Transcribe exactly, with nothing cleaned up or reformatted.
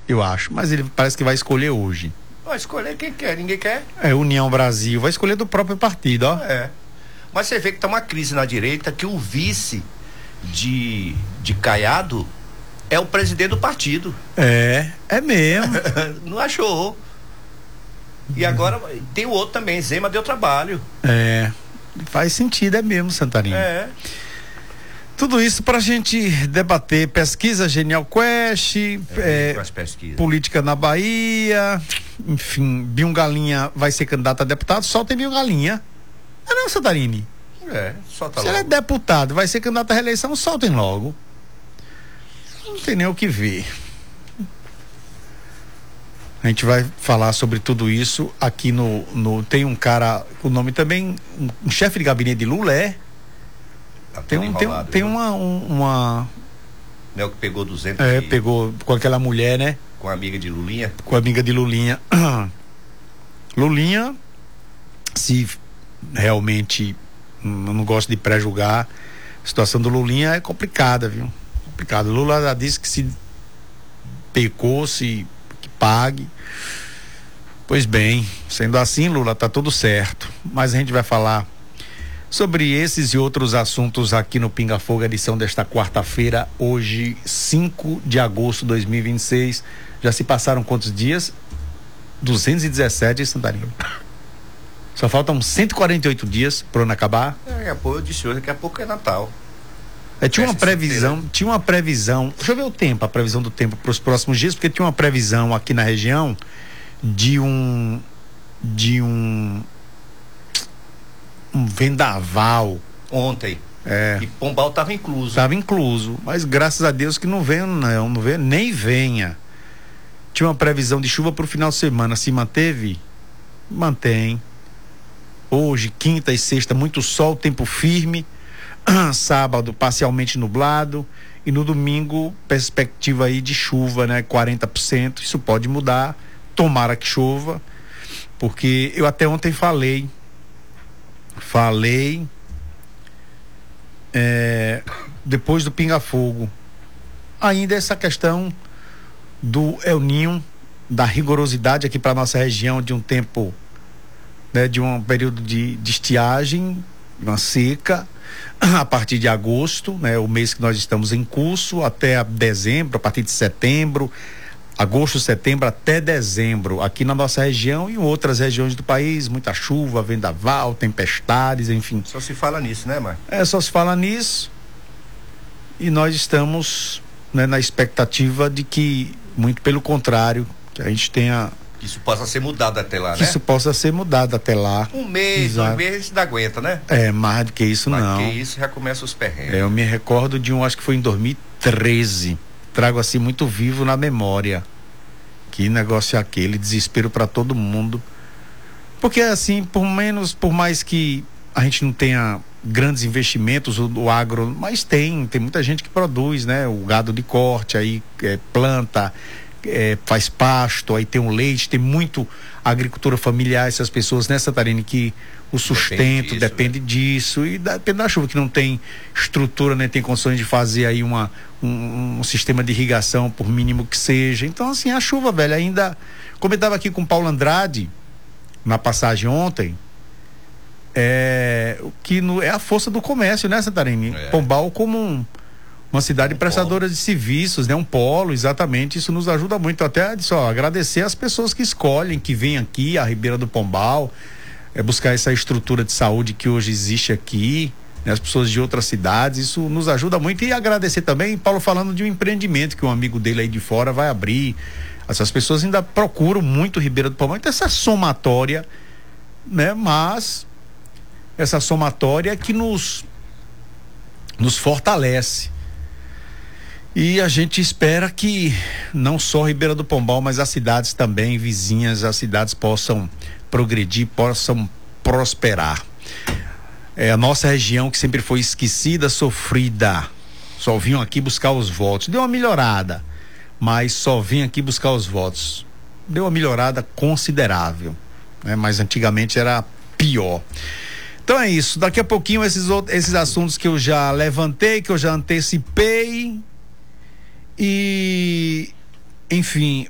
eu acho. Mas ele parece que vai escolher hoje. Vai escolher quem quer, ninguém quer. É, União Brasil, vai escolher do próprio partido, ó. É. Mas você vê que tá uma crise na direita, que o vice de, de Caiado é o presidente do partido. É, é mesmo. Não achou. E agora tem o outro também, Zema deu trabalho. É, faz sentido, é mesmo, Santarém. É. Tudo isso pra gente debater pesquisa Genial Quest, É, é, com as pesquisas. política na Bahia, enfim, Binho Galinha vai ser candidato a deputado, só tem Binho Galinha. É não, Santarini? É, só tá Se logo. ele é deputado, vai ser candidato à reeleição, soltem logo. Não tem nem o que ver. A gente vai falar sobre tudo isso aqui no, no tem um cara, o nome também, um, um chefe de gabinete de Lula é. Tá Tem, um, tem, um, tem uma, um, uma. Não é o que pegou duzentos É, e... pegou com aquela mulher, né? com a amiga de Lulinha. Com a amiga de Lulinha. Lulinha, se realmente, hum, eu não gosto de pré-julgar, a situação do Lulinha é complicada, viu? Complicado. Lula já disse que se pecou, se que pague. Pois bem, sendo assim, Lula, tá tudo certo. Mas a gente vai falar sobre esses e outros assuntos aqui no Pinga Fogo, edição desta quarta-feira, hoje, cinco de agosto de dois mil e vinte e seis. Já se passaram quantos dias? duzentos e dezessete em Santarém. Só faltam cento e quarenta e oito dias para o ano acabar. Daqui a pouco eu disse hoje, daqui a pouco é Natal. É, tinha uma Festa previsão, inteira. tinha uma previsão, deixa eu ver o tempo, a previsão do tempo para os próximos dias, porque tinha uma previsão aqui na região de um de um um vendaval. Ontem. É. E Pombal estava incluso. Estava incluso, mas graças a Deus que não veio, não, não veio, nem venha. Tinha uma previsão de chuva para o final de semana, se manteve? Mantém. Hoje, quinta e sexta, muito sol, tempo firme. Sábado, parcialmente nublado. E no domingo, perspectiva aí de chuva, né? quarenta por cento. Isso pode mudar. Tomara que chova. Porque eu até ontem falei. Falei. É, depois do Pinga Fogo. Ainda essa questão do El Ninho, da rigorosidade aqui para nossa região, de um tempo, né, de um período de, de estiagem, uma seca, a partir de agosto, né, o mês que nós estamos em curso, até dezembro, a partir de setembro, agosto, setembro até dezembro, aqui na nossa região e em outras regiões do país, muita chuva, vendaval, tempestades, enfim. Só se fala nisso, né, Marcos? É, só se fala nisso e nós estamos, né, na expectativa de que, muito pelo contrário, que a gente tenha... Que isso possa ser mudado até lá, que né? isso possa ser mudado até lá. Um mês, Exato. dois meses, não aguenta, né? É, mais do que isso Mas não. que isso já começa os perrengues. É, eu me recordo de um, acho que foi em dois mil e treze, trago assim muito vivo na memória. Que negócio é aquele, desespero para todo mundo. Porque assim, por menos, por mais que a gente não tenha grandes investimentos, o, o agro, mas tem, tem muita gente que produz, né? O gado de corte, aí é, planta, é, faz pasto, aí tem o leite, tem muito agricultura familiar, essas pessoas, né, Santarém, que o sustento disso, depende né? disso, e da- depende da chuva, que não tem estrutura, né, tem condições de fazer aí uma, um, um sistema de irrigação, por mínimo que seja. Então, assim, a chuva, velho, ainda, como eu estava aqui com o Paulo Andrade na passagem ontem, é o que no, é a força do comércio, né, Santarém? É. Pombal como um, uma cidade Um prestadora de serviços, né? Um polo, exatamente, isso nos ajuda muito. Até só agradecer as pessoas que escolhem, que vêm aqui à Ribeira do Pombal, é, buscar essa estrutura de saúde que hoje existe aqui, né? As pessoas de outras cidades, isso nos ajuda muito. E agradecer também, Paulo, falando de um empreendimento que um amigo dele aí de fora vai abrir. Essas pessoas ainda procuram muito Ribeira do Pombal. Então essa somatória, né? Mas essa somatória que nos nos fortalece. E a gente espera que não só Ribeira do Pombal, mas as cidades também vizinhas, as cidades possam progredir, possam prosperar. É a nossa região que sempre foi esquecida, sofrida, só vinham aqui buscar os votos. Deu uma melhorada, mas só vinha aqui buscar os votos. Deu uma melhorada considerável, né? Mas antigamente era pior. Então é isso, daqui a pouquinho esses, outros, esses assuntos que eu já levantei, que eu já antecipei. E, enfim,